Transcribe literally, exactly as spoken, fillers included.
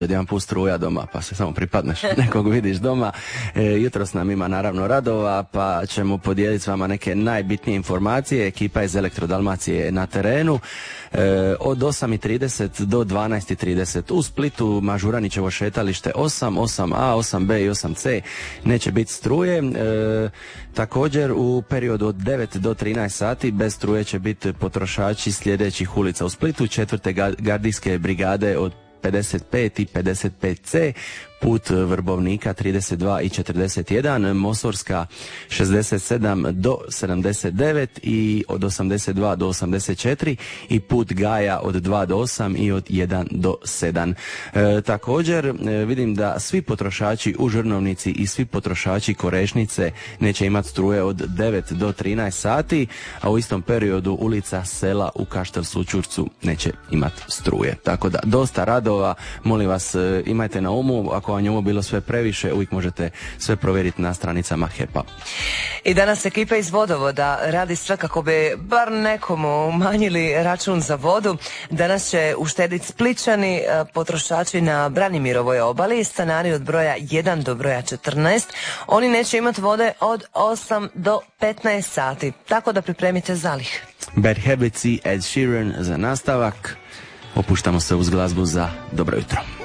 jedan put struja doma, pa se samo pripadneš, nekog vidiš doma. E, jutros nam ima naravno radova, pa ćemo podijeliti s vama neke najbitnije informacije. Ekipa iz Elektro Dalmacije je na terenu. E, od osam i trideset do dvanaest i trideset u Splitu Mažuranićevo šetalište osam, osam a, osam be i osam ce neće biti struje. E, također u periodu od devet do trinaest sati bez struje će biti potrošači sljedećih ulica u Splitu, četvrte gardijske brigade od pedeset pet i pedeset pet ce, put Vrbovnika trideset dva i četrdeset jedan, Mosorska šezdeset sedam do sedamdeset devet i od osamdeset dva do osamdeset četiri i put Gaja od dva do osam i od jedan do sedam. E, također e, vidim da svi potrošači u Žrnovnici i svi potrošači Korešnice neće imati struje od devet do trinaest sati, a u istom periodu ulica Sela u Kaštel Sućurcu neće imati struje. Tako da dosta radova, molim vas e, imajte na umu, ako vam je ovo bilo sve previše, uvijek možete sve provjeriti na stranicama H E P-a. I danas ekipa iz Vodovoda radi sve kako bi bar nekomu umanjili račun za vodu. Danas će uštediti Splićani, potrošači na Branimirovoj obali, stanari od broja jedan do broja četrnaest. Oni neće imati vode od osam do petnaest sati, tako da pripremite zalih. Bad Habits i Ed Sheeran za nastavak. Opuštamo se uz glazbu za dobro jutro.